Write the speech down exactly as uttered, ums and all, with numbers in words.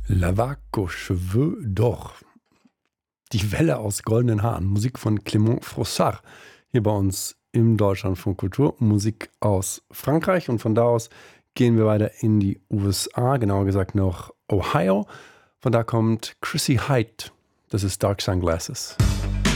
Lavaco, Cheveux d'Or. Die Welle aus goldenen Haaren. Musik von Clément Frossard. Hier bei uns im Deutschlandfunk Kultur. Musik aus Frankreich. Und von da aus gehen wir weiter in die U S A. Genauer gesagt nach Ohio. Von da kommt Chrissy Hite. Das ist Dark Sunglasses.